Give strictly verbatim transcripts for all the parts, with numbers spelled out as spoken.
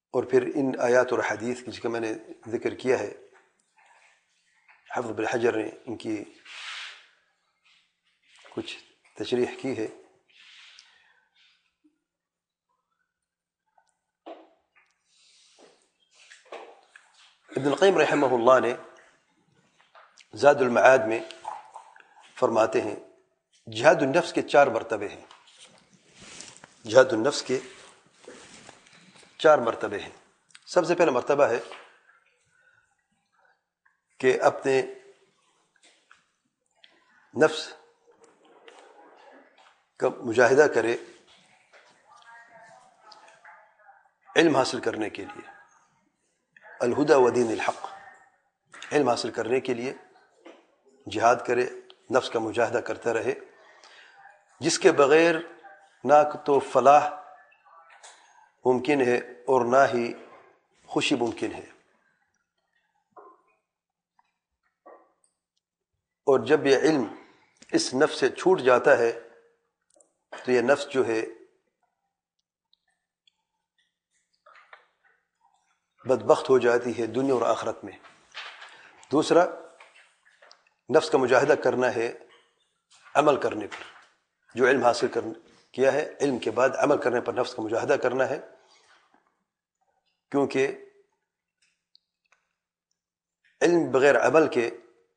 اور پھر ان آیات اور حدیث جس کا میں نے ذکر کیا ہے، حافظ ابن حجر نے ان کی کچھ تشریح کی ہے۔ ابن القیم رحمہ اللہ نے زاد المعاد میں فرماتے ہیں جہاد النفس کے چار مرتبے ہیں، جہاد النفس کے چار مرتبے ہیں۔ سب سے پہلا مرتبہ ہے کہ اپنے نفس کا مجاہدہ کرے علم حاصل کرنے کے لیے، الہدی و دین الحق، علم حاصل کرنے کے لیے جہاد کرے، نفس کا مجاہدہ کرتا رہے، جس کے بغیر نہ تو فلاح ممکن ہے اور نہ ہی خوشی ممکن ہے۔ اور جب یہ علم اس نفس سے چھوٹ جاتا ہے تو یہ نفس جو ہے بدبخت ہو جاتی ہے دنیا اور آخرت میں۔ دوسرا، نفس کا مجاہدہ کرنا ہے عمل کرنے پر، جو علم حاصل کر کیا ہے علم کے بعد عمل کرنے پر نفس کا مجاہدہ کرنا ہے، کیونکہ علم بغیر عمل کے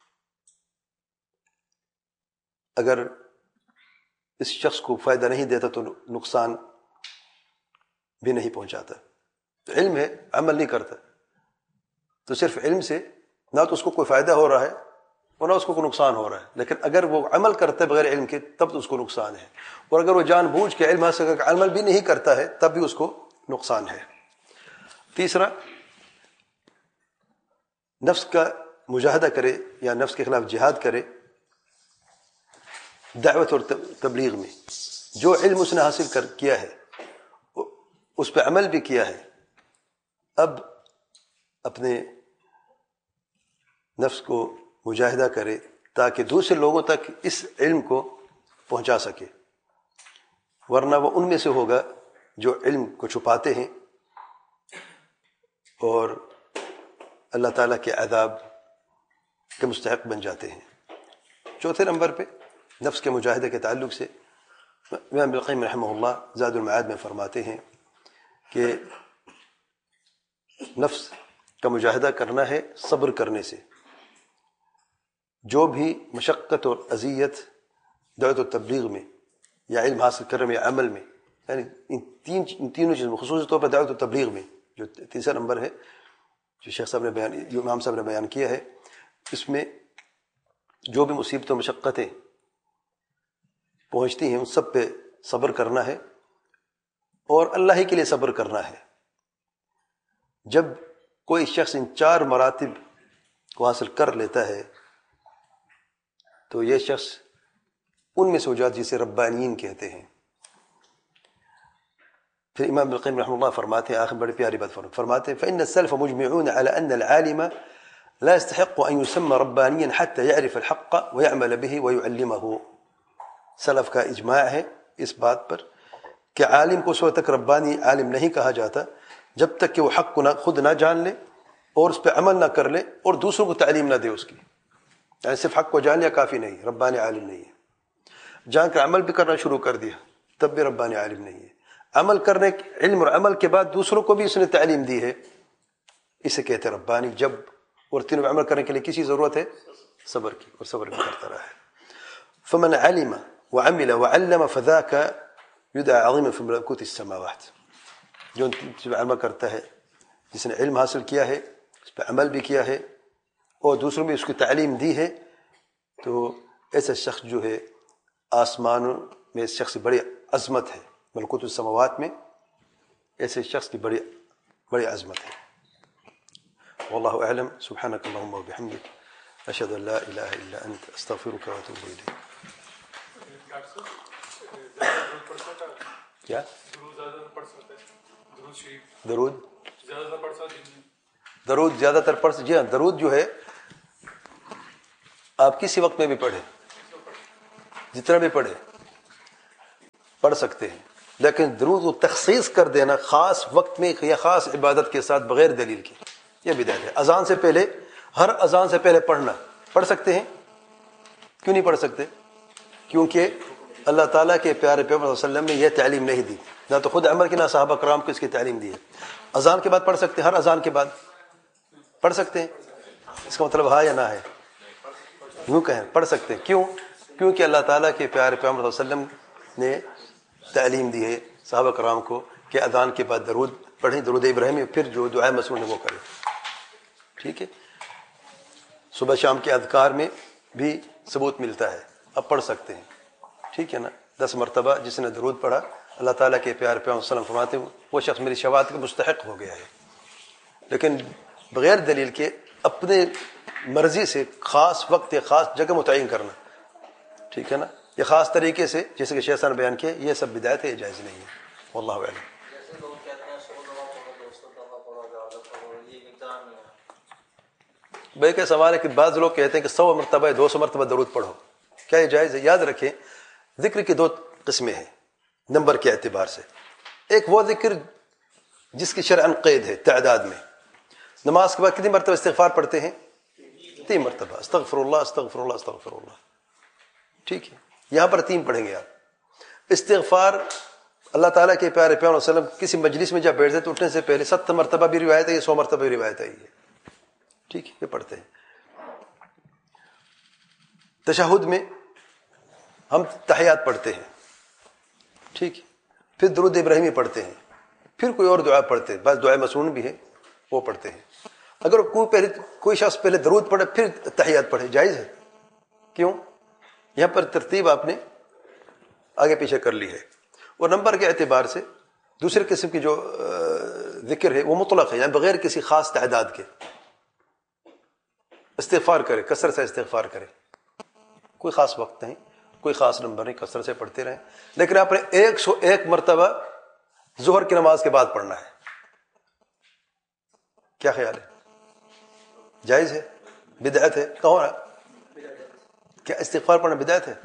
اگر اس شخص کو فائدہ نہیں دیتا تو نقصان بھی نہیں پہنچاتا۔ تو علم ہے، عمل نہیں کرتا، تو صرف علم سے نہ تو اس کو کوئی فائدہ ہو رہا ہے اور نہ اس کو کوئی نقصان ہو رہا ہے، لیکن اگر وہ عمل کرتا ہے بغیر علم کے تب تو اس کو نقصان ہے، اور اگر وہ جان بوجھ کے علم حاصل کر کے عمل بھی نہیں کرتا ہے تب بھی اس کو نقصان ہے۔ تیسرا، نفس کا مجاہدہ کرے یا نفس کے خلاف جہاد کرے دعوت اور تبلیغ میں، جو علم اس نے حاصل کر کیا ہے اس پہ عمل بھی کیا ہے، اب اپنے نفس کو مجاہدہ کرے تاکہ دوسرے لوگوں تک اس علم کو پہنچا سکے، ورنہ وہ ان میں سے ہوگا جو علم کو چھپاتے ہیں اور اللہ تعالیٰ کے عذاب کے مستحق بن جاتے ہیں۔ چوتھے نمبر پہ نفس کے مجاہدے کے تعلق سے امام ابن القیم رحمہ اللہ زاد المعاد میں فرماتے ہیں کہ نفس کا مجاہدہ کرنا ہے صبر کرنے سے، جو بھی مشقت اور اذیت دعوت و تبلیغ میں یا علم حاصل کرنے میں یا عمل میں، یعنی ان تین ان تینوں چیزوں میں، خصوصی طور پر دعوت و تبلیغ میں جو تیسرا نمبر ہے جو شیخ صاحب نے بیان جو امام صاحب نے بیان کیا ہے، اس میں جو بھی مصیبتیں و مشقتیں پہنچتی ہیں ان سب پہ صبر کرنا ہے اور اللہ ہی کے لیے صبر کرنا ہے۔ جب کوئی شخص ان چار مراتب کو حاصل کر لیتا ہے تو یہ شخص ان میں سے ہو جاتا جسے ربانیین کہتے ہیں۔ پھر امام ابن القیم رحمہ اللہ فرماتے ہیں، آخر بڑی پیاری بات فرماتے ہیں فإن السلف مجمعون على أن العالم لا يستحق أن يسمى ربانيا حتى يعرف الحق ويعمل به ويعلمه۔ سلف کا اجماع ہے اس بات پر کہ عالم کو اس وقت تک ربانی عالم نہیں کہا جاتا جب تک کہ وہ حق کو نہ خود نہ جان لے اور اس پہ عمل نہ کر لے اور دوسروں کو تعلیم نہ دے اس کی، یعنی صرف حق کو جان لیا کافی نہیں، ربانی عالم نہیں ہے۔ جان کر عمل بھی کرنا شروع کر دیا تب بھی ربانی عالم نہیں ہے۔ عمل کرنے علم اور عمل کے بعد دوسروں کو بھی اس نے تعلیم دی ہے، اسے کہتے ہیں ربانی۔ جب اور تینوں عمل کرنے کے لیے کسی ضرورت ہے صبر کی، اور صبر بھی کرتا رہا ہے۔ فمن علم وعمل وعلم فذاك يدعى عظيما في ملكوت السماوات۔ جو عمل کرتا ہے، جس نے علم حاصل کیا ہے، اس پہ عمل بھی کیا ہے اور دوسروں بھی اس کی تعلیم دی ہے، تو ایسا شخص جو ہے آسمانوں میں اس شخص کی بڑی عظمت ہے، ملکوت السماوات میں ایسے شخص کی بڑی بڑی عظمت ہے۔ واللہ اعلم، سبحانک اللہم وبحمدک، اشہد ان لا الہ الا انت، استغفرک واتوب الیک۔ کیا درود درود زیادہ تر پڑھ، جی ہاں، درود جو ہے آپ کسی وقت میں بھی پڑھیں، جتنا بھی پڑھیں پڑھ سکتے ہیں۔ لیکن درود کو تخصیص کر دینا خاص وقت میں یا خاص عبادت کے ساتھ بغیر دلیل کے، یہ بدعت ہے۔ اذان سے پہلے، ہر اذان سے پہلے پڑھنا، پڑھ سکتے ہیں؟ کیوں نہیں پڑھ سکتے؟ کیونکہ اللہ تعالیٰ کے پیارے پیغمبر صلی اللہ علیہ وسلم نے یہ تعلیم نہیں دی، نہ تو خود عمر کی نہ صحابہ کرام کو اس کی تعلیم دی ہے۔ اذان کے بعد پڑھ سکتے ہیں، ہر اذان کے بعد پڑھ سکتے ہیں، اس کا مطلب ہاں یا نہ ہے؟ یوں کہیں پڑھ سکتے ہیں۔ کیوں؟ کیونکہ اللہ تعالیٰ کے پیارے پیغمبر صلی اللہ علیہ وسلم نے تعلیم دی ہے صحابہ کرام کو کہ اذان کے بعد درود پڑھیں، درود ابراہیمی، پھر جو دعائے مسنون ہے وہ کریں۔ ٹھیک ہے، صبح شام کے اذکار میں بھی ثبوت ملتا ہے، اب پڑھ سکتے ہیں۔ ٹھیک ہے نا، دس مرتبہ جس نے درود پڑھا، اللہ تعالیٰ کے پیارے پیغمبر صلی اللہ علیہ وسلم فرماتے ہیں وہ شخص میری شفاعت کا مستحق ہو گیا ہے۔ لیکن بغیر دلیل کے اپنے مرضی سے خاص وقت یا خاص جگہ متعین کرنا، ٹھیک ہے نا، یہ خاص طریقے سے جیسے کہ شیخ صاحب نے بیان کیا، یہ سب بدعت ہے، جائز نہیں ہے۔ واللہ اعلم۔ بھائی کا سوال ہے کہ بعض لوگ کہتے ہیں کہ سو مرتبہ دو سو مرتبہ درود پڑھو، کیا یہ جائز ہے؟ یاد رکھیں ذکر کی دو قسمیں ہیں نمبر کے اعتبار سے۔ ایک وہ ذکر جس کی شرعاً قید ہے تعداد میں، نماز کے بعد کتنی مرتبہ استغفار پڑھتے ہیں؟ تین مرتبہ، استغفر اللہ استغفر اللہ استغفر اللہ۔ ٹھیک ہے، یہاں پر تین پڑھیں گے آپ۔ استغفار اللہ تعالیٰ کے پیارے پیغمبر صلی اللہ علیہ وسلم کسی مجلس میں جب بیٹھتے تو اٹھنے سے پہلے ستر مرتبہ بھی روایت ہے، یہ سو مرتبہ بھی روایت ہے، یہ ٹھیک ہے، یہ پڑھتے ہیں۔ تشہد میں ہم تحیات پڑھتے ہیں، ٹھیک ہے، پھر درود ابراہیمی پڑھتے ہیں، پھر کوئی اور دعا پڑھتے ہیں، بعض دعائے مسنون بھی ہے وہ پڑھتے ہیں۔ اگر کوئی پہلے کوئی شخص پہلے درود پڑھے پھر تحیات پڑھے، جائز ہے؟ کیوں؟ یہاں پر ترتیب آپ نے آگے پیچھے کر لی ہے۔ اور نمبر کے اعتبار سے دوسرے قسم کی جو ذکر ہے وہ مطلق ہے، یعنی بغیر کسی خاص تعداد کے استغفار کرے، کثرت سے استغفار کرے، کوئی خاص وقت نہیں، کوئی خاص نمبر نہیں، کثرت سے پڑھتے رہیں۔ لیکن آپ نے ایک سو ایک مرتبہ ظہر کی نماز کے بعد پڑھنا ہے، کیا خیال ہے؟ جائز ہے؟ بدعت ہے؟ کہو نا، کیا استغفار پڑھنا بدعت ہے؟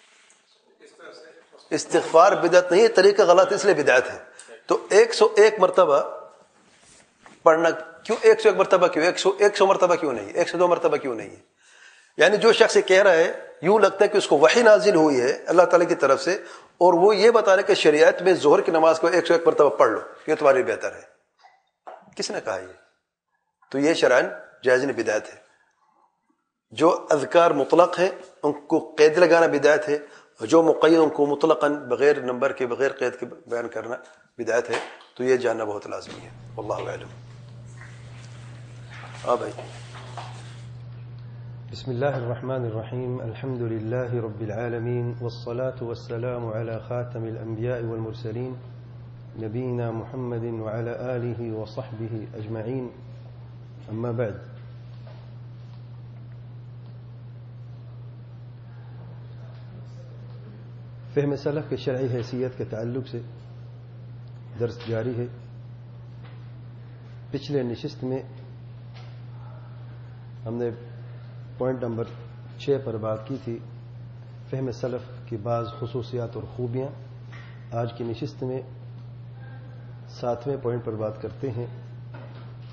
استغفار بدعت نہیں ہے، طریقہ غلط ہے اس لیے بدعت ہے۔ تو ایک سو ایک مرتبہ پڑھنا کیوں؟ ایک سو ایک مرتبہ کیوں؟ ایک سو ایک سو مرتبہ کیوں نہیں؟ ایک سو دو مرتبہ کیوں نہیں ہے؟ یعنی جو شخص یہ کہہ رہا ہے یوں لگتا ہے کہ اس کو وحی نازل ہوئی ہے اللہ تعالیٰ کی طرف سے، اور وہ یہ بتا رہے کہ شریعت میں ظہر کی نماز کو ایک سو ایک مرتبہ پڑھ لو، یہ تمہارے لیے بہتر ہے۔ کس نے کہا یہ؟ تو یہ شرعاً جائز نہیں، بدعت ہے۔ جو اذکار مطلق ہیں ان کو قید لگانا بدعت ہے، جو مقید ان کو مطلقاً بغیر نمبر کے بغیر قید کے بیان کرنا بدعت ہے۔ تو یہ جاننا بہت لازمی ہے، واللہ اعلم۔ ہاں بھائی، بسم اللہ الرحمن الرحیم، الحمد للہ رب العالمین، والصلاة والسلام على خاتم الانبیاء والمرسلین، نبینا محمد وعلى آلہ وصحبہ اجمعین، اما بعد۔ فہم سلف کے شرعی حیثیت کے تعلق سے درس جاری ہے۔ پچھلے نشست میں ہم نے پوائنٹ نمبر چھ پر بات کی تھی، فہم سلف کی بعض خصوصیات اور خوبیاں۔ آج کی نشست میں ساتویں پوائنٹ پر بات کرتے ہیں،